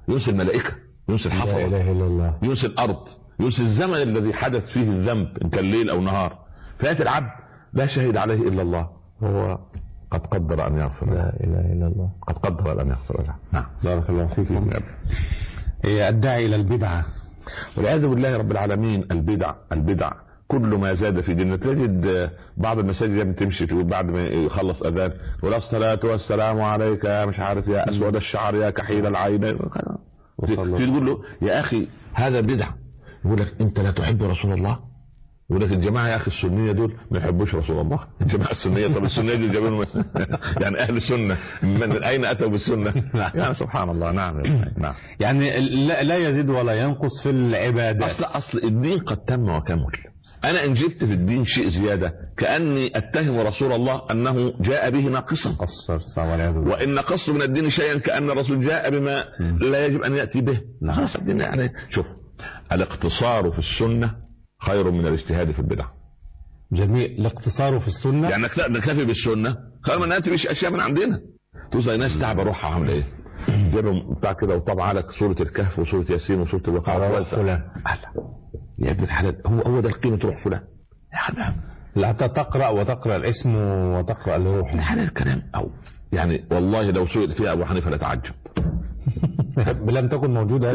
ينسي الملائكة، ينسي الحفظ، لا اله الا الله، ينسي الارض، ينسي الزمن الذي حدث فيه الذنب ان كان ليل او نهار. فياتي العبد لا شهد عليه الا الله، هو قد قدر ان يغفر. لا اله الا الله، قد قدر ان يغفر له. نعم. بارك الله فيكم. الداعي الى البدعة والعياذ بالله رب العالمين. البدع كل ما زاد في ديننا. تجد بعض المساجد تمشي تقول بعد ما يخلص اذان ولا الصلاة والسلام عليك يا مش عارف يا اسود الشعر يا كحيل العين، تقول له يا اخي هذا بدعة. يقول لك انت لا تحب رسول الله. يقول لك الجماعه يا اخي السنيه دول ما يحبوش رسول الله. الجماعه السنيه، طب السنيه دي جابوا يعني اهل السنه من اين اتوا بالسنه؟ يعني سبحان الله. نعم. نعم. يعني لا يزيد ولا ينقص في العبادات. اصل الدين قد تم وكمل. انا ان جبت في الدين شيء زياده كاني اتهم رسول الله انه جاء به ناقصا، وان نقصت من الدين شيئا كان الرسول جاء بما لا يجب ان ياتي به. خلاص الدين يعني شوف، الاقتصار في السنه خير من الاجتهاد في البدع. جميل. الاقتصار في السنه يعني نكتفي بالسنه خير من ناتي اشياء من عندنا. توصل الناس تعب روحها عامله ايه؟ جيبهم بتاع كده وطبع لك سوره الكهف وسوره ياسين وسوره البقره فلان. يا ابن الحلال، هو ده القيمه تروح فلان يا حبيبي. لا تقرا وتقرا الاسم وتقرا الروح. هذا الكلام او يعني والله لو سئل فيها ابو حنيفه لتعجب. لم تكن موجودة.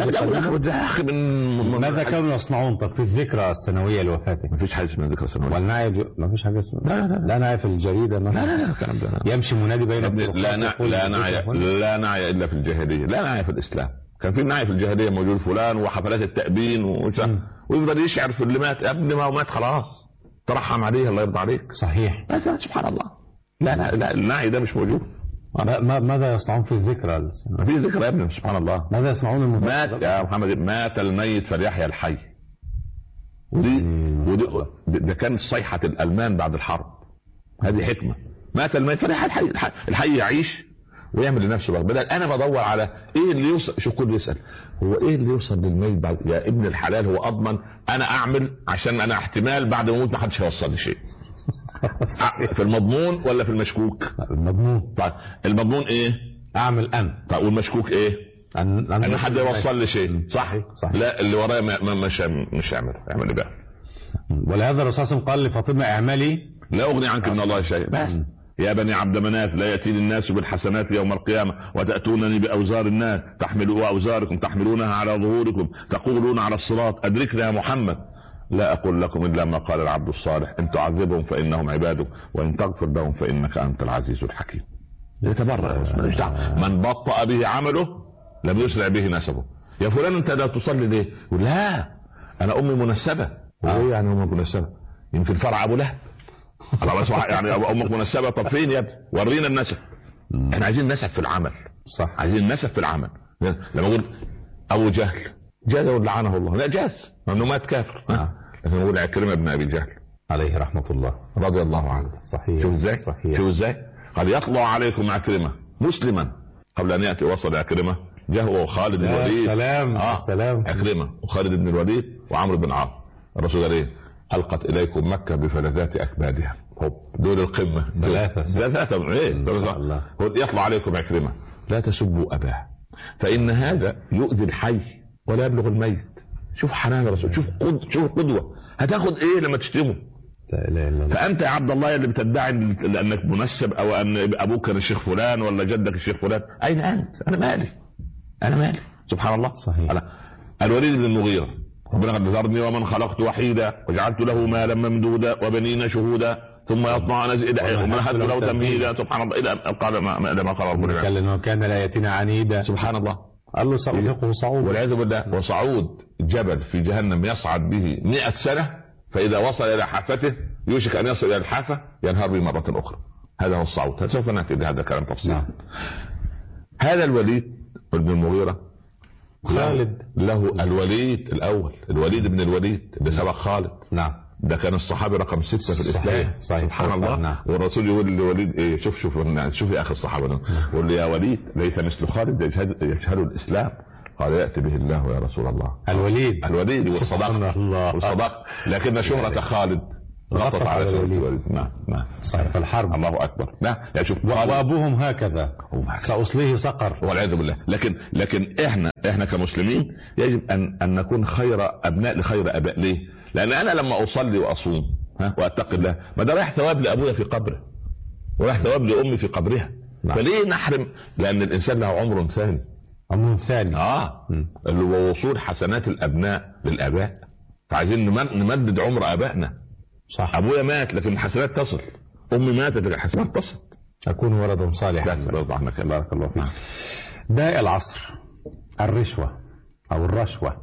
ماذا كانوا يصنعون طب في الذكرى السنوية لوفاته؟ ما فيش حاجة اسمها ذكرى سنوية. والنعي ما فيش حاجة اسمها. لا نعي في الجريدة. لا الكلام ده يمشي منادي بين الطرقات. لا نعي إلا في الجاهلية، لا نعي في الإسلام. كان في نعي في الجاهلية موجود فلان وحفلات التأبين ويفضل يشعر في اللي مات. يا ابني ما هو مات خلاص، ترحم عليه الله يرضى عليك. صحيح. سبحان الله. لا النعي ده مش موجود. ماذا يصنعون في الذكرى؟ ما في ذكرى يا ابني سبحان الله. ماذا يصنعون؟ مات يا محمد، مات الميت فليحيى الحي. ودي ده كان صيحة الألمان بعد الحرب. هذه حكمة. مات الميت فليحيى الحي. الحي يعيش ويعمل لنفسه بقى. بدل انا بدور على ايه اللي يوصل. شوف كل يسأل هو ايه اللي يوصل للميت بعد. يا ابن الحلال هو اضمن انا اعمل عشان انا احتمال بعد ما اموت ما حدش هيوصل لي شيء. في المضمون ولا في المشكوك؟ المضمون. طيب المضمون ايه؟ اعمل انا. طيب والمشكوك ايه؟ ان حد يوصل لي شيء. صح. لا اللي ورايا مش اعمل ايه بقى. ولهذا الرسول صلى الله عليه وسلم قال لفاطمه اعملي لا اغني عنك من الله شيء. بس يا بني عبد مناف لا يأتيني الناس بالحسنات يوم القيامة وتأتونني بأوزار الناس تحملوا أوزاركم تحملونها على ظهوركم تقولون على الصراط أدركنا يا محمد. لا أقول لكم إلا ما قال العبد الصالح إن تعذبهم فإنهم عبادك وإن تغفر لهم فإنك أنت العزيز الحكيم. يتبرأ من بطأ به عمله لم يسرع به نسبه. يا فلان أنت لا تصلي ليه؟ لا أنا أمي منسبة. إيه يعني أمك منسبة؟ يمكن فرع أبو لهب. يعني امك منسبه. طب فين يا ابني؟ ورينا النسب. احنا عايزين نسب في العمل. صح. عايزين نسب في العمل. لما اقول ابو جهل جاز لعنه الله لا جاز لانه مات كافر. لكن نقول عكرمه بن ابي جهل عليه رحمه الله رضي الله عنه. صحيح. شوف ازاي. صحيح. شوف ازاي قد يطلع عليكم عكرمه مسلما قبل ان ياتي وصل عكرمه جاء هو وخالد بن الوليد. سلام. عكرمه وخالد بن الوليد وعمرو بن عاص. الرسول قال ايه؟ ألقت إليكم مكة بفلذات أكبادها. دول القمة ثلاثة. إيه؟ يطلع عليكم عكرمة لا تسبوا أباه فإن هذا يؤذي الحي ولا يبلغ الميت. شوف حنان الرسول. شوف قدوة. هتاخد إيه لما تشتمه؟ فأنت يا عبد الله اللي بتدعي لأنك منسب أو أن أبوك كان الشيخ فلان ولا جدك الشيخ فلان. أين أنت؟ أنا مالي. سبحان الله. صحيح. الوليد بن المغيرة ربنا قد ذرني ومن خلقت وحيدا وجعلت له مالا ممدودا وبنين شهودا ثم يطمع ان ازيد ومهدت له تمهيدا. سبحان الله. الى ما قال ربنا انه كان لا ياتينا عنيدا. سبحان الله. قال له سأرهقه صعود والعياذ بالله. وصعود جبل في جهنم يصعد به 100 سنة فاذا وصل الى حافته يوشك ان يصل الى الحافة ينهار به مرة اخرى. هذا هو الصعود. سوف ناتي بهذا الكلام تفصيلا. هذا الوليد بن المغيرة خالد له الوليد الاول. الوليد بن الوليد اللي سبق خالد. نعم. ده كان الصحابي رقم 6 في الاسلام. صحيح. سبحان الله. نعم. والرسول يقول لوليد ايه؟ شوف يا اخي الصحابه ده يقول لي يا وليد ليس مثل خالد يشهد الاسلام. قال ياتي به الله يا رسول الله. الوليد والصداق. لكن شهرة خالد غطت على الوليد. نعم صحيح في الحرب. الله اكبر. لا يعني شوف، وابوهم هكذا سأصليه سقر والعياذ بالله. لكن احنا كمسلمين يجب ان نكون خير ابناء لخير اباء. ليه؟ لان انا لما اصلي واصوم واتقي الله، ما ده رايح ثواب لابويا في قبره ورايح ثواب لامي في قبرها. فليه نحرم؟ لان الانسان له عمر ثاني. اللي هو وصول حسنات الابناء للاباء. فعايزين نمدد عمر ابائنا. صح. ابويا مات لكن الحسنات تصل، امي ماتت لكن الحسنات تصل. اكون ولدا صالحا. بارك الله فيك. داء العصر الرشوة او الرشوة.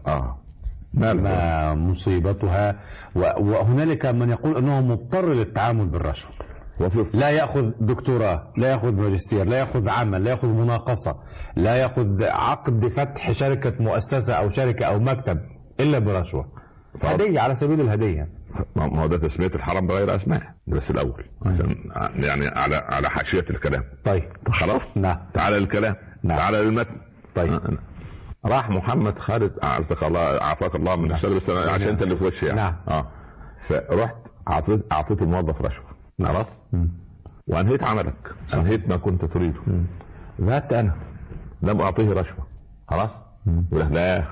ما مصيبتها؟ وهنالك من يقول انه مضطر للتعامل بالرشوة. لا يأخذ دكتوراه، لا يأخذ ماجستير، لا يأخذ عمل، لا يأخذ مناقصة، لا يأخذ عقد فتح شركة مؤسسة او شركة او مكتب الا برشوة. هدية على سبيل الهدية. ما هو ده تسمية الحرام بغير اسماء. بس الاول عشان يعني على حاشية الكلام. طيب خلاص. نعم. تعالى للكلام. نعم. تعالى للمتن. طيب. راح محمد خالد عافاك الله من الشر، بس عشان انت اللي في وشي يعني. نعم. فرحت اعطيت الموظف رشوة. خلاص. وانهيت عملك. انهيت ما كنت تريده. ذهبت انا لم اعطيه رشوة. خلاص. لا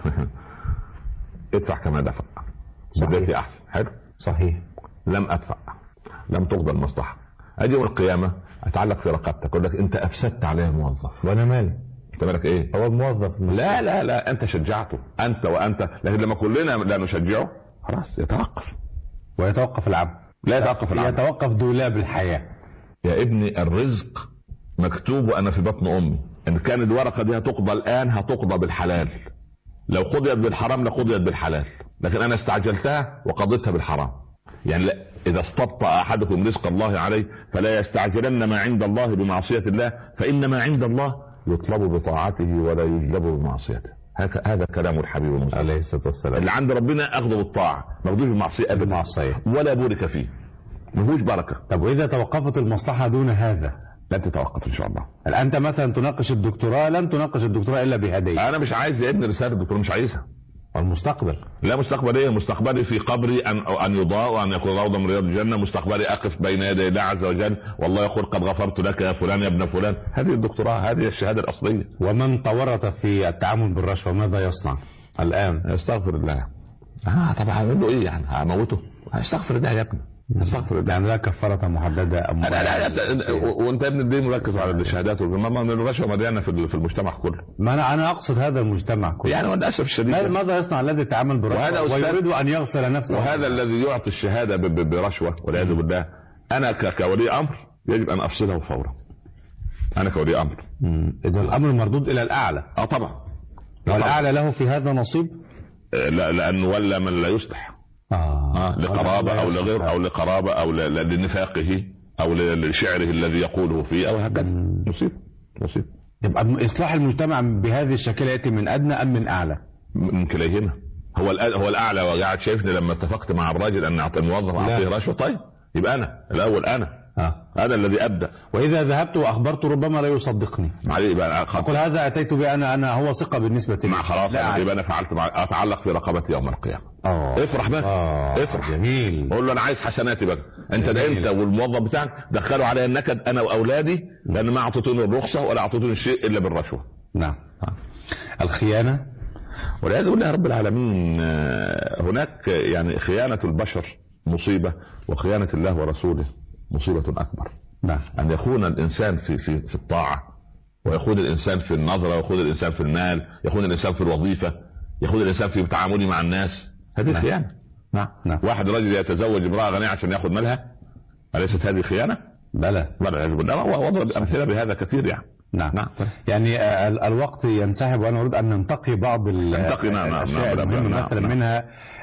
ادفع كما دفع. بدايتي احسن. حلو. صحيح. لم ادفع، لم تقضى المصلحة. اجي يوم القيامة اتعلق في رقبتك اقول لك انت افسدت عليه الموظف. وانا مالي؟ انت مالك ايه؟ هو الموظف. لا انت شجعته انت وانت. لكن لما كلنا لا نشجعه خلاص يتوقف. ويتوقف العمل. لا يتوقف العمل. يتوقف دولاب الحياة. يا ابني الرزق مكتوب وانا في بطن امي. ان كان الورقة دي هتقضى الان هتقضى بالحلال. لو قضيت بالحرام لقضيت بالحلال. لكن انا استعجلتها وقضيتها بالحرام. يعني لا، اذا استبطأ احدكم رزق الله عليه فلا يستعجلن ما عند الله بمعصية الله، فان ما عند الله يطلب بطاعته ولا يجلب بمعصيته. هذا كلام الحبيب المصطفى عليه الصلاة والسلام. اللي عند ربنا اخذه بالطاعة، ما اخذوش بالمعصية ابدا ولا بورك فيه، مفيش بركة. طب واذا توقفت المصلحة دون هذا؟ لن تتوقف ان شاء الله. انت مثلا تناقش الدكتوراه، لن تناقش الدكتوراه الا بهدية. انا مش عايز يا ابني رسالة الدكتوراه، مش عايزها. المستقبل؟ لا مستقبل ايه؟ مستقبلي في قبري ان يضاء وان يكون روضة من رياض الجنة. مستقبلي اقف بين يدي الله عز وجل والله يقول قد غفرت لك يا فلان يا ابن فلان. هذه الدكتوراه، هذه الشهادة الاصلية. ومن تورط في التعامل بالرشوة ماذا يصنع الان؟ يستغفر الله. طبعا هعمل له ايه يعني؟ هموته؟ استغفر الله يا ابني. استغفر الله. يعني لا كفارة محددة لا وانت ابن الدين مركز على الشهادات والماما من الرشوة مليانة في المجتمع كله. ما انا اقصد هذا المجتمع كله يعني للاسف الشديد. ماذا يصنع الذي يتعامل برشوة ويريد ان يغسل نفسه؟ وهذا الذي يعطي الشهادة برشوة والعياذ بالله. انا كولي امر يجب ان افصله فورا. انا كولي امر. اذا الامر مردود الى الاعلى. طبعا. والاعلى له في هذا نصيب؟ لا، لانه ولا من لا يصلح. لقرابة او لغير او لقرابة او لنفاقه او لشعره الذي يقوله فيه او هكذا. مصيب. يبقى اصلاح المجتمع بهذه الشكل ياتي من ادنى ام من اعلى؟ من كليهما. هو الاعلى. وقاعد شايفني لما اتفقت مع الراجل ان اعطي الموظف اعطيه رشوة. طيب يبقى انا الاول انا الذي ابدا. واذا ذهبت واخبرت ربما لا يصدقني. اقول هذا اتيت به انا هو ثقة بالنسبة لي. خلاص يبقى انا فعلت اتعلق في رقبتي يوم القيامة. افرح بقى. افرح. جميل. قول له انا عايز حسناتي بقى. انت والموظف بتاعك دخلوا علي النكد انا واولادي لان ما اعطيتوني الرخصة ولا اعطيتوني الشيء الا بالرشوة. نعم. الخيانة والعياذ بالله رب العالمين. هناك يعني خيانة البشر مصيبة، وخيانة الله ورسوله مصيبة أكبر. نعم. أن يخون الإنسان في الطاعة، ويخون الإنسان في النظرة، ويخون الإنسان في المال، يخون الإنسان في الوظيفة، يخون الإنسان في تعامله مع الناس. هذه خيانة. نعم. واحد رجل يتزوج امرأة غنية عشان يأخذ مالها، أليست هذه خيانة؟ بلى. وضرب أمثلة بهذا كثير يعني. نعم. يعني الوقت ينسحب وانا اريد ان ننتقي بعض الاشياء المهمة مثلا منها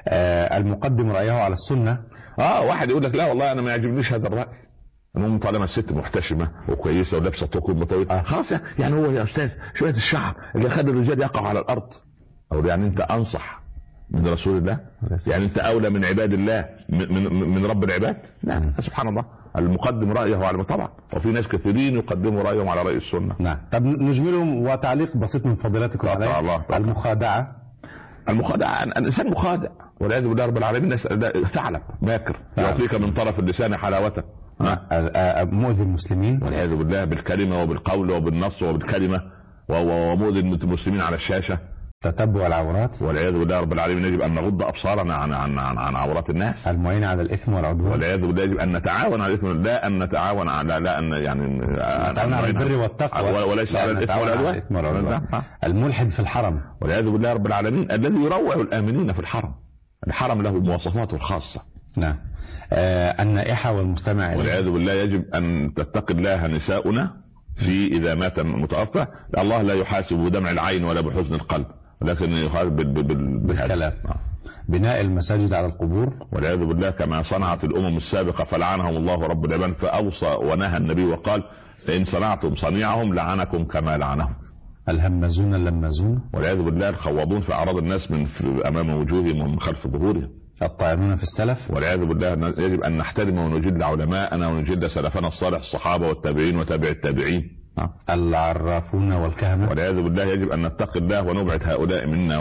المقدم رأيه على السنة. واحد يقول لك لا والله انا ما يعجبنيش هذا الرأي. المهم طالما الست محتشمة وكويسة ولابسة طوق طويل خلاص يعني هو يا استاذ شوية الشعر اللي خد الرجال يقع على الارض. او يعني انت انصح من رسول الله؟ يعني انت اولى من عباد الله من رب العباد؟ لا. سبحان الله. المقدم رأيه على طبعا، وفي ناس كثيرين يقدموا رأيهم على رأي السنة. نعم. طب نجملهم وتعليق بسيط من فضيلتكم على المخادعة. الانسان مخادع. والعياذ بالله رب العالمين ثعلب باكر يعطيك من طرف اللسان حلاوته. مؤذي المسلمين والعياذ بالله بالكلمة وبالقول وبالنص وبالكلمة، ومؤذي المسلمين على الشاشة. تتبع العورات والعياذ بالله رب العالمين يجب ان نغض ابصارنا عن عورات الناس. المعين على الاثم والعدوان. والعياذ بالله يجب ان نتعاون على الاثم، لا ان نتعاون على نتعاون على البر والتقوى وليس على الاثم والعدوان. الملحد في الحرم والعياذ بالله رب العالمين الذي يروع الامنين في الحرم. الحرم له مواصفاته الخاصة. نعم. النائحة والمستمع والعياذ بالله يجب ان تتقي الله نساؤنا في اذا مات المتوفى. الله لا يحاسب بدمع العين ولا بحزن القلب، لكن يحاسب بالكلام. بناء المساجد على القبور والعياذ بالله كما صنعت الامم السابقة فلعنهم الله رب العباد، فاوصى ونهى النبي وقال فان صنعتم صنيعهم لعنكم كما لعنهم. الهمازون اللمازون والعياذ بالله الخواضون في اعراض الناس من امام وجوههم ومن خلف ظهورهم. الطاعنون في السلف والعياذ بالله يجب ان نحترم ونجل علماءنا ونجل سلفنا الصالح الصحابة والتابعين وتابع التابعين. العرافون والكهنة والعياذ بالله يجب ان نتقي الله ونبعد هؤلاء منا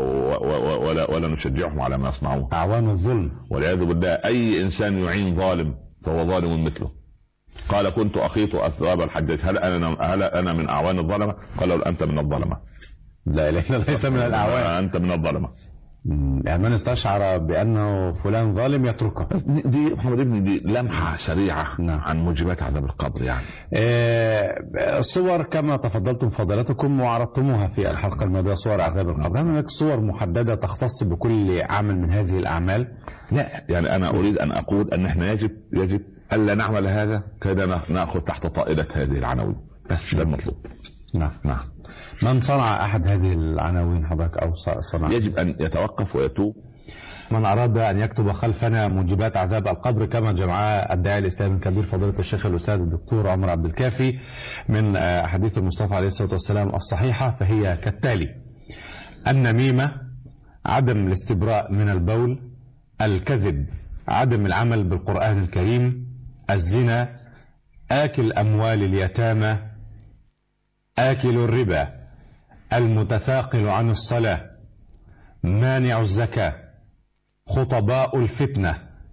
ولا نشجعهم على ما يصنعون. اعوان الظلم والعياذ بالله اي انسان يعين ظالم فهو ظالم مثله. قال كنت اخيط اثواب الحجاج هل انا من اعوان الظلمة؟ قال له انت من الظلمة. لا ليس من الاعوان، انت من الظلمة. يعني من استشعر بانه فلان ظالم يتركه. دي محمد ابني دي لمحة سريعة عن موجبات عذاب القبر. يعني الصور كما تفضلتم فضلاتكم وعرضتموها في الحلقة الماضية صور عذاب القبر، هل هناك صور محددة تختص بكل عمل من هذه الاعمال؟ لا، يعني انا اريد ان اقول ان احنا يجب الا نعمل هذا كذا ناخذ تحت طائلة هذه العناوين بس، ده المطلوب. نعم. من صنع احد هذه العناوين حضرتك او صنع؟ يجب ان يتوقف ويتوب. من اراد ان يكتب خلفنا موجبات عذاب القبر كما جمعها الداعي الاسلامي الكبير فضيلة الشيخ الاستاذ الدكتور عمر عبد الكافي من حديث المصطفى عليه الصلاة والسلام الصحيحة، فهي كالتالي: النميمة، عدم الاستبراء من البول، الكذب، عدم العمل بالقرآن الكريم، الزنا، آكل أموال اليتامى، آكل الربا، المتثاقل عن الصلاة، مانع الزكاة، خطباء الفتنة،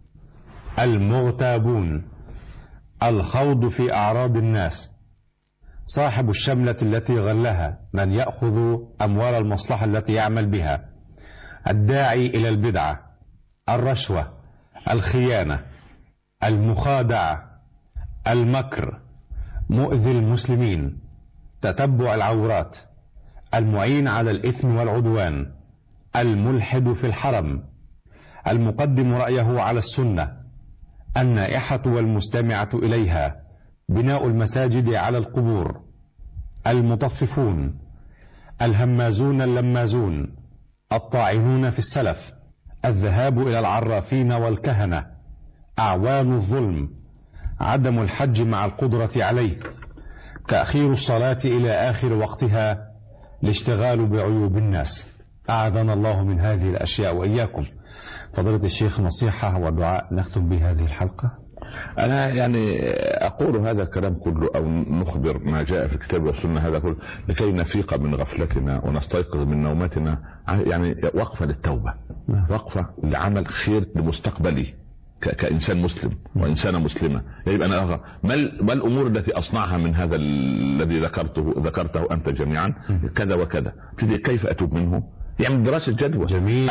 المغتابون، الخوض في أعراض الناس، صاحب الشملة التي غلها، من يأخذ أموال المصلحة التي يعمل بها، الداعي إلى البدعة، الرشوة، الخيانة، المخادعة، المكر، مؤذي المسلمين، تتبع العورات، المعين على الإثم والعدوان، الملحد في الحرم، المقدم رأيه على السنة، النائحة والمستمعة إليها، بناء المساجد على القبور، المطففون، الهمازون اللمازون، الطاعنون في السلف، الذهاب إلى العرافين والكهنة، أعوان الظلم، عدم الحج مع القدرة عليه، تأخير الصلاة إلى آخر وقتها لاشتغال بعيوب الناس. أعاذنا الله من هذه الأشياء وإياكم. فضيلة الشيخ نصيحة ودعاء نختم بهذه الحلقة. أنا يعني أقول هذا الكلام كله أو نخبر ما جاء في الكتاب والسنة هذا كله لكي نفيق من غفلتنا ونستيقظ من نومتنا، يعني وقفة للتوبة، وقفة لعمل خير لمستقبلي كإنسان مسلم وإنسانة مسلمة. يجب أن أرى ما الأمور التي أصنعها من هذا الذي ذكرته أنت جميعا كذا وكذا، كيف أتوب منه؟ يعني دراسة جدوى. جميل.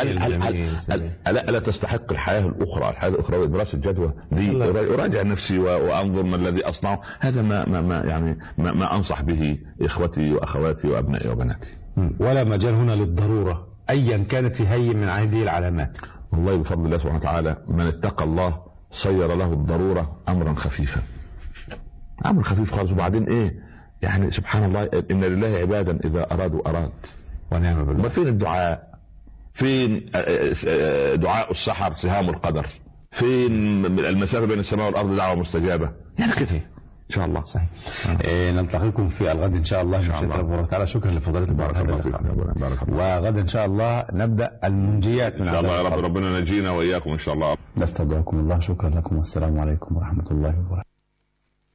ألا تستحق الحياة الأخرى دراسة جدوى دي؟ أراجع نفسي وأنظر ما الذي أصنعه. هذا ما أنصح به إخوتي وأخواتي وأبنائي وبناتي. ولا مجال هنا للضرورة أيا كانت هي من هذه العلامات. والله بفضل الله سبحانه وتعالى من اتقى الله صير له الضرورة أمرا خفيفا، أمر خفيف خالص. وبعدين إيه يعني سبحان الله، إن لله عبادا إذا أرادوا أراد ونعم بالله. ما فين الدعاء؟ فين دعاء السحر سهام القدر؟ فين المسافة بين السماء والأرض دعوة مستجابة؟ يعني كده إن شاء الله. صحيح. نلتقيكم في الغد إن شاء الله. شكرا لفضيلة بارك الله. وغدا إن شاء الله نبدأ المنجيات من إن شاء الله. يا رب ربنا نجينا وإياكم إن شاء الله. نستودعكم الله. شكرا لكم والسلام عليكم ورحمة الله وبركاته.